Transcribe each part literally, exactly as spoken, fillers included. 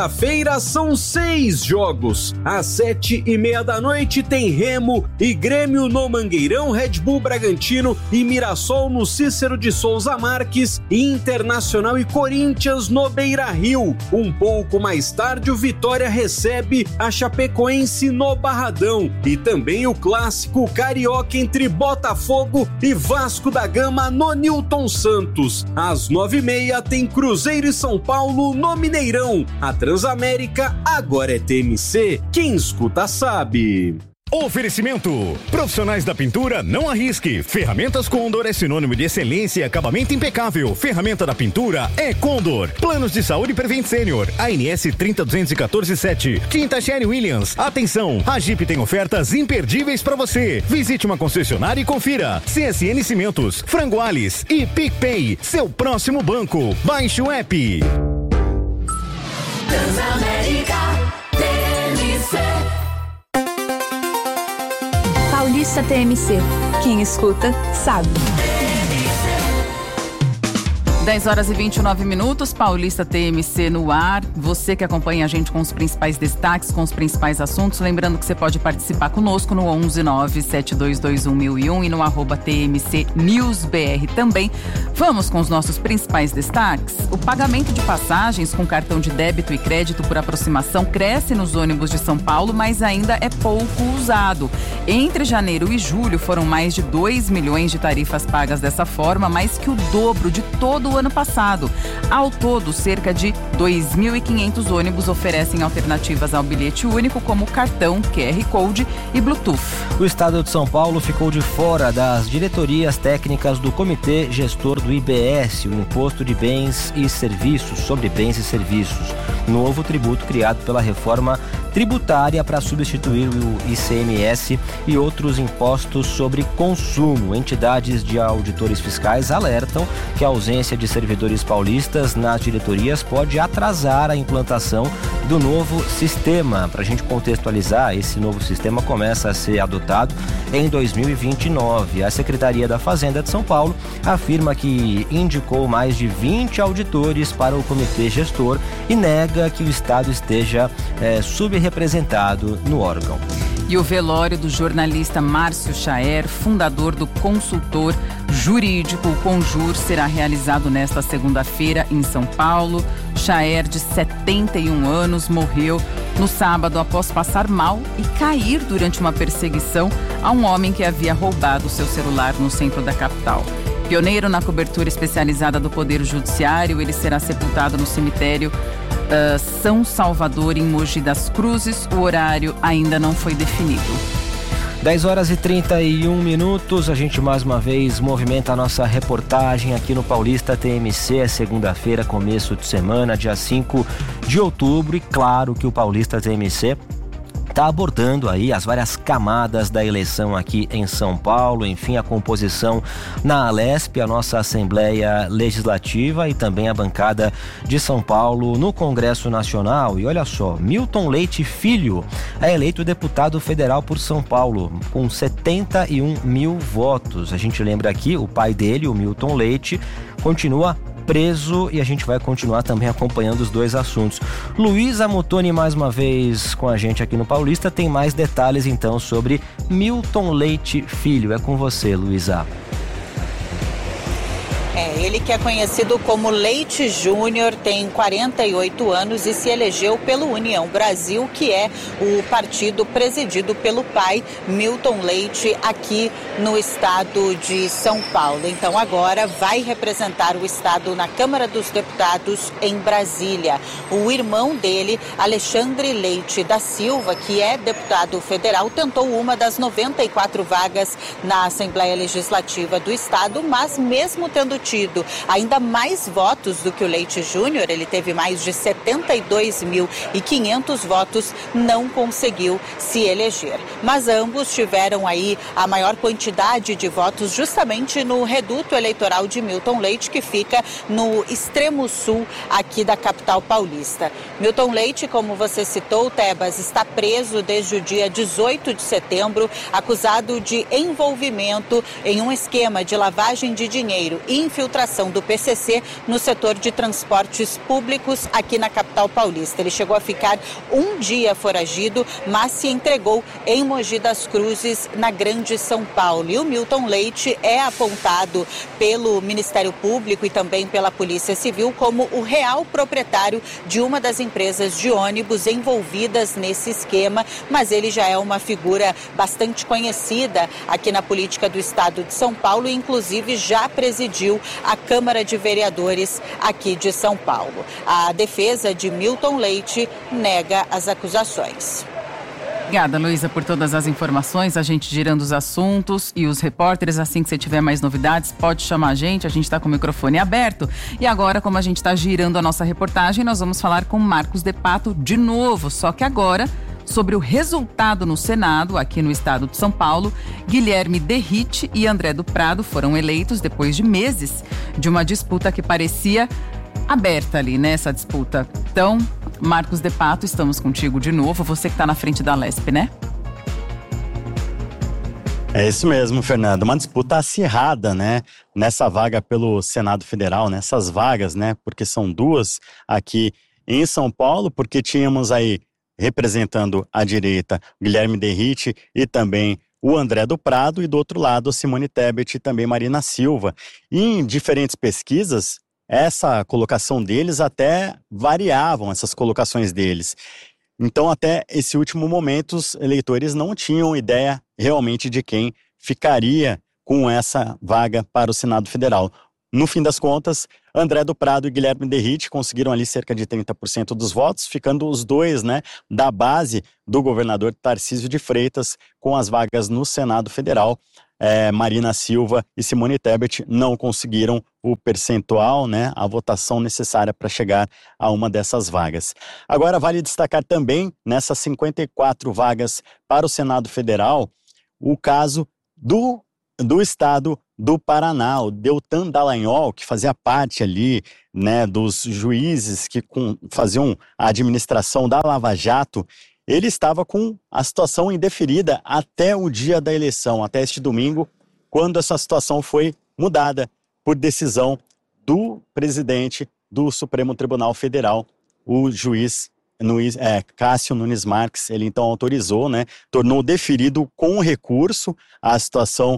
A feira são seis jogos. Às sete e meia da noite tem Remo e Grêmio no Mangueirão, Red Bull Bragantino e Mirassol no Cícero de Souza Marques, e Internacional e Corinthians no Beira-Rio. Um pouco mais tarde o Vitória recebe a Chapecoense no Barradão, e também o clássico carioca entre Botafogo e Vasco da Gama no Newton Santos. Às nove e meia tem Cruzeiro e São Paulo no Mineirão. A Transamérica agora é T M C. Quem escuta sabe. Oferecimento. Profissionais da pintura, não arrisque. Ferramentas Condor é sinônimo de excelência e acabamento impecável. Ferramenta da pintura é Condor. Planos de saúde Prevent Senior. A N S trinta duzentos e quatorze sete. Tinta Sherry Williams. Atenção, a Jeep tem ofertas imperdíveis para você. Visite uma concessionária e confira. C S N Cimentos, Frangoales e PicPay. Seu próximo banco. Baixe o app. Transamérica T M C. Paulista T M C. Quem escuta, sabe. dez horas e vinte e nove minutos, Paulista T M C no ar. Você que acompanha a gente com os principais destaques, com os principais assuntos. Lembrando que você pode participar conosco no onze nove sete dois dois um mil e um e no arroba T M C News B R também. Vamos com os nossos principais destaques. O pagamento de passagens com cartão de débito e crédito por aproximação cresce nos ônibus de São Paulo, mas ainda é pouco usado. Entre janeiro e julho foram mais de dois milhões de tarifas pagas dessa forma, mais que o dobro de todo o ano passado. Ao todo, cerca de dois mil e quinhentos ônibus oferecem alternativas ao bilhete único, como cartão, Q R Code e Bluetooth. O estado de São Paulo ficou de fora das diretorias técnicas do Comitê Gestor do I B S, o Imposto de Bens e Serviços, sobre bens e serviços, novo tributo criado pela reforma tributária para substituir o I C M S e outros impostos sobre consumo. Entidades de auditores fiscais alertam que a ausência de servidores paulistas nas diretorias pode atrasar a implantação do novo sistema. Para a gente contextualizar, esse novo sistema começa a ser adotado em dois mil e vinte e nove. A Secretaria da Fazenda de São Paulo afirma que indicou mais de vinte auditores para o comitê gestor e nega que o Estado esteja é, subrepresentado no órgão. E o velório do jornalista Márcio Chaer, fundador do consultor jurídico Conjur, será realizado nesta segunda-feira em São Paulo. Chaer, de setenta e um anos, morreu no sábado após passar mal e cair durante uma perseguição a um homem que havia roubado seu celular no centro da capital. Pioneiro na cobertura especializada do Poder Judiciário, ele será sepultado no cemitério uh, São Salvador, em Mogi das Cruzes. O horário ainda não foi definido. dez horas e trinta e um minutos, a gente mais uma vez movimenta a nossa reportagem aqui no Paulista T M C. É segunda-feira, começo de semana, dia cinco de outubro, e claro que o Paulista T M C está abordando aí as várias camadas da eleição aqui em São Paulo, enfim, a composição na Alesp, a nossa Assembleia Legislativa, e também a bancada de São Paulo no Congresso Nacional. E olha só, Milton Leite Filho é eleito deputado federal por São Paulo, com setenta e um mil votos. A gente lembra aqui, o pai dele, o Milton Leite, continua preso, e a gente vai continuar também acompanhando os dois assuntos. Luísa Mutoni mais uma vez com a gente aqui no Paulista, tem mais detalhes então sobre Milton Leite Filho. É com você, Luísa. É, ele que é conhecido como Leite Júnior, tem quarenta e oito anos e se elegeu pelo União Brasil, que é o partido presidido pelo pai, Milton Leite, aqui no estado de São Paulo. Então agora vai representar o estado na Câmara dos Deputados em Brasília. O irmão dele, Alexandre Leite da Silva, que é deputado federal, tentou uma das noventa e quatro vagas na Assembleia Legislativa do estado, mas mesmo tendo tido ainda mais votos do que o Leite Júnior, ele teve mais de setenta e dois mil e quinhentos votos, não conseguiu se eleger. Mas ambos tiveram aí a maior quantidade de votos justamente no reduto eleitoral de Milton Leite, que fica no extremo sul aqui da capital paulista. Milton Leite, como você citou, Tebas, está preso desde o dia dezoito de setembro, acusado de envolvimento em um esquema de lavagem de dinheiro e infiltração infiltração do P C C no setor de transportes públicos aqui na capital paulista. Ele chegou a ficar um dia foragido, mas se entregou em Mogi das Cruzes, na Grande São Paulo. E o Milton Leite é apontado pelo Ministério Público e também pela Polícia Civil como o real proprietário de uma das empresas de ônibus envolvidas nesse esquema, mas ele já é uma figura bastante conhecida aqui na política do estado de São Paulo e inclusive já presidiu a Câmara de Vereadores aqui de São Paulo. A defesa de Milton Leite nega as acusações. Obrigada, Luísa, por todas as informações, a gente girando os assuntos e os repórteres. Assim que você tiver mais novidades, pode chamar a gente, a gente está com o microfone aberto. E agora, como a gente está girando a nossa reportagem, nós vamos falar com Marcos de Pato de novo, só que agora sobre o resultado no Senado, aqui no estado de São Paulo. Guilherme Derrite e André do Prado foram eleitos depois de meses de uma disputa que parecia aberta ali, né, essa disputa. Então, Marcos de Pato, estamos contigo de novo, você que está na frente da Lesp, né? É isso mesmo, Fernanda, uma disputa acirrada, né, nessa vaga pelo Senado Federal, nessas vagas, né, porque são duas aqui em São Paulo, porque tínhamos aí, representando a direita, Guilherme Derrite e também o André do Prado, e do outro lado, Simone Tebet e também Marina Silva. E em diferentes pesquisas, essa colocação deles até variavam, essas colocações deles. Então, até esse último momento, os eleitores não tinham ideia realmente de quem ficaria com essa vaga para o Senado Federal. No fim das contas, André do Prado e Guilherme Derrite conseguiram ali cerca de trinta por cento dos votos, ficando os dois, né, da base do governador Tarcísio de Freitas com as vagas no Senado Federal. É, Marina Silva e Simone Tebet não conseguiram o percentual, né, a votação necessária para chegar a uma dessas vagas. Agora, vale destacar também, nessas cinquenta e quatro vagas para o Senado Federal, o caso do, do estado do Paraná, o Deltan Dallagnol, que fazia parte ali, né, dos juízes que com, faziam a administração da Lava Jato. Ele estava com a situação indeferida até o dia da eleição, até este domingo, quando essa situação foi mudada por decisão do presidente do Supremo Tribunal Federal, o juiz Nunes, é, Cássio Nunes Marques. Ele então autorizou, né, tornou deferido com recurso a situação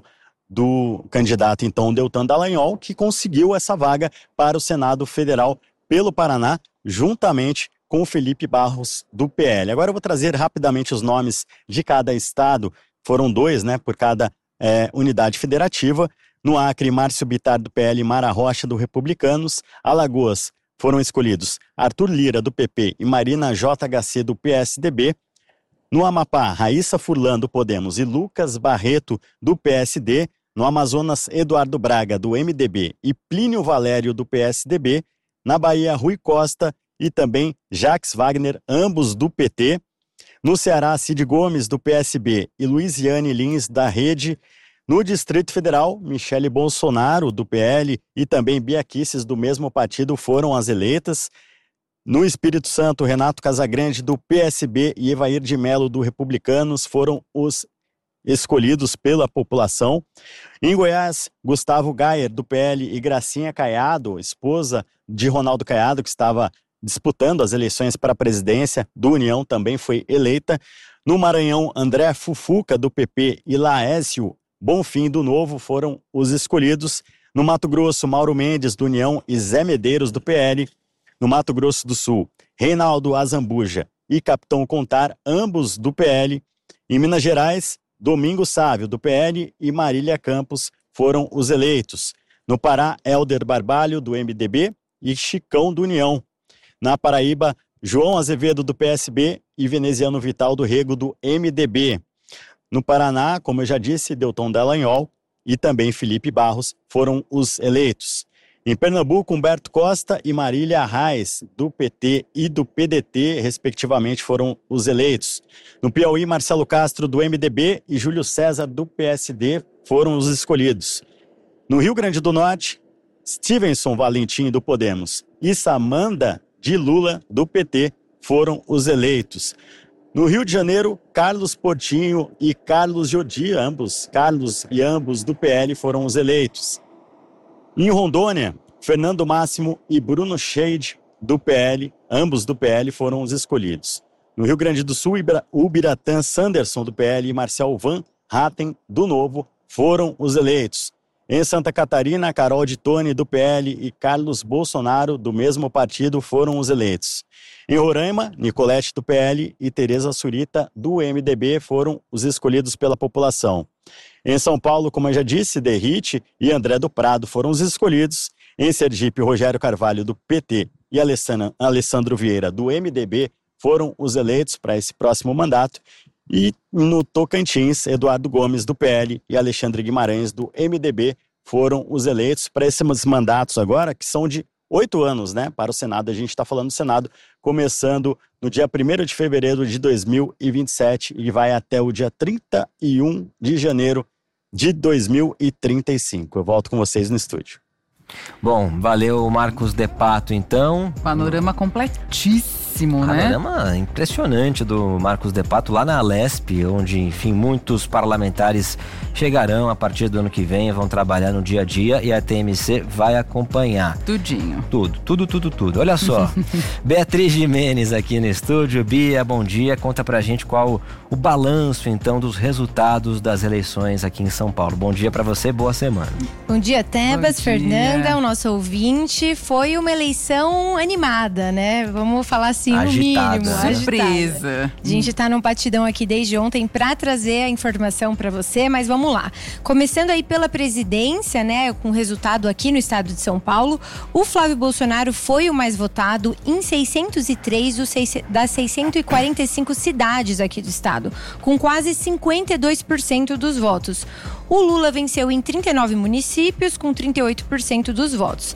do candidato, então, Deltan Dallagnol, que conseguiu essa vaga para o Senado Federal pelo Paraná, juntamente com o Felipe Barros, do P L. Agora eu vou trazer rapidamente os nomes de cada estado. Foram dois, né, por cada é, unidade federativa. No Acre, Márcio Bittar, do P L, e Mara Rocha, do Republicanos. Alagoas, foram escolhidos Arthur Lira, do P P, e Marina J H C, do P S D B. No Amapá, Raíssa Furlan, do Podemos, e Lucas Barreto, do P S D. No Amazonas, Eduardo Braga, do M D B, e Plínio Valério, do P S D B. Na Bahia, Rui Costa e também Jacques Wagner, ambos do P T. No Ceará, Cid Gomes, do P S B, e Luiziane Lins, da Rede. No Distrito Federal, Michele Bolsonaro, do P L, e também Bia Kicis, do mesmo partido, foram as eleitas. No Espírito Santo, Renato Casagrande, do P S B, e Evair de Mello, do Republicanos, foram os escolhidos pela população. Em Goiás, Gustavo Gayer, do P L, e Gracinha Caiado, esposa de Ronaldo Caiado, que estava disputando as eleições para a presidência do União, também foi eleita. No Maranhão, André Fufuca, do P P, e Laécio Bonfim, do Novo, foram os escolhidos. No Mato Grosso, Mauro Mendes, do União, e Zé Medeiros, do P L. No Mato Grosso do Sul, Reinaldo Azambuja e Capitão Contar, ambos do P L. Em Minas Gerais, Domingos Sávio, do P L, e Marília Campos foram os eleitos. No Pará, Hélder Barbalho, do M D B, e Chicão, do União. Na Paraíba, João Azevedo, do P S B, e Veneziano Vital, do Rego, do M D B. No Paraná, como eu já disse, Deltan Dallagnol e também Felipe Barros foram os eleitos. Em Pernambuco, Humberto Costa e Marília Arraes, do P T e do P D T, respectivamente, foram os eleitos. No Piauí, Marcelo Castro, do M D B, e Júlio César, do P S D, foram os escolhidos. No Rio Grande do Norte, Stevenson Valentim, do Podemos, e Samanda de Lula, do P T, foram os eleitos. No Rio de Janeiro, Carlos Portinho e Carlos Jodi, ambos, Carlos e ambos do P L, foram os eleitos. Em Rondônia, Fernando Máximo e Bruno Scheide, do P L, ambos do P L, foram os escolhidos. No Rio Grande do Sul, Ubiratã Sanderson, do P L, e Marcel Van Hatten, do Novo, foram os eleitos. Em Santa Catarina, Carol de Tone, do P L, e Carlos Bolsonaro, do mesmo partido, foram os eleitos. Em Roraima, Nicolete, do P L, e Tereza Surita, do M D B, foram os escolhidos pela população. Em São Paulo, como eu já disse, Derrite e André do Prado foram os escolhidos. Em Sergipe, Rogério Carvalho, do P T, e Alessandro Vieira, do M D B, foram os eleitos para esse próximo mandato. E no Tocantins, Eduardo Gomes, do P L, e Alexandre Guimarães, do M D B, foram os eleitos para esses mandatos agora, que são de oito anos, né? Para o Senado, a gente está falando do Senado, começando no dia primeiro de fevereiro de dois mil e vinte e sete e vai até o dia trinta e um de janeiro de dois mil e trinta e cinco. Eu volto com vocês no estúdio. Bom, valeu Marcos De Pato, então. Panorama completíssimo, Panorama, né? Panorama impressionante do Marcos De Pato lá na Alesp, onde, enfim, muitos parlamentares chegarão a partir do ano que vem, vão trabalhar no dia a dia e a T M C vai acompanhar. Tudinho. Tudo, tudo, tudo, tudo. Olha só, Beatriz Jimenez aqui no estúdio. Bia, bom dia. Conta pra gente qual o balanço, então, dos resultados das eleições aqui em São Paulo. Bom dia pra você, boa semana. Bom dia, Tebas, Bom dia. Fernanda, o nosso ouvinte. Foi uma eleição animada, né? Vamos falar assim, Agitada. no mínimo. Surpresa. Agitada. A gente tá num batidão aqui desde ontem pra trazer a informação pra você, mas vamos lá. Começando aí pela presidência, né? Com resultado aqui no estado de São Paulo, o Flávio Bolsonaro foi o mais votado em seiscentos e três das seiscentas e quarenta e cinco cidades aqui do estado, com quase cinquenta e dois por cento dos votos. O Lula venceu em trinta e nove municípios, com trinta e oito por cento dos votos.